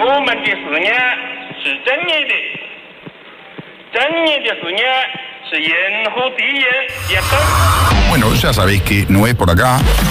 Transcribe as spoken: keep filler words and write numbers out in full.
我们的事业是正义的，正义的事业是人和敌人也都。 Bueno, ya sabéis que no es por acá.